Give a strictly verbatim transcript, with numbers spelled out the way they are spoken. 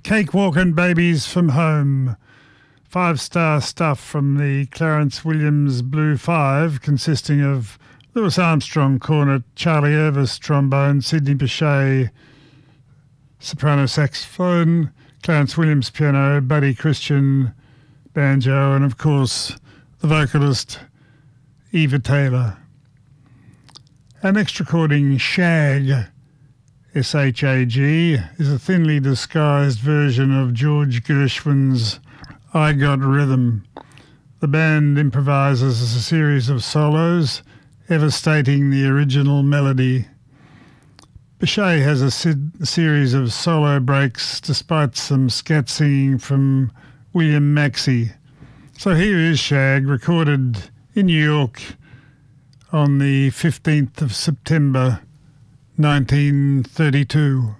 Cakewalk and Babies from Home. Five-star stuff from the Clarence Williams Blue Five, consisting of Louis Armstrong cornet, Charlie Irvis trombone, Sidney Bechet soprano saxophone, Clarence Williams piano, Buddy Christian banjo, and of course the vocalist Eva Taylor. Our next recording, Shag, S H A G, is a thinly disguised version of George Gershwin's I Got Rhythm. The band improvises a series of solos, ever stating the original melody. Bechet has a, sid- a series of solo breaks despite some scat singing from William Maxey. So here is Shag, recorded in New York on the fifteenth of September nineteen thirty-two.